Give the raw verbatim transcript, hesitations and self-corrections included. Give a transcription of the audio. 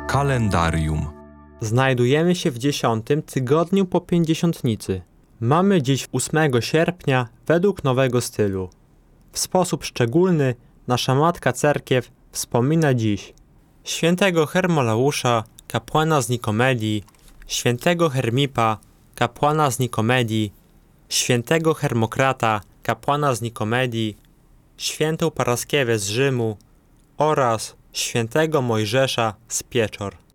Kalendarium. Znajdujemy się w dziesiątym tygodniu po pięćdziesiątnicy. Mamy dziś ósmego sierpnia według nowego stylu. W sposób szczególny nasza Matka Cerkiew wspomina dziś świętego Hermolausza, kapłana z Nikomedii, świętego Hermipa, kapłana z Nikomedii, świętego Hermokrata, kapłana z Nikomedii, świętą Paraskiewę z Rzymu oraz świętego Mojżesza z Pieczor.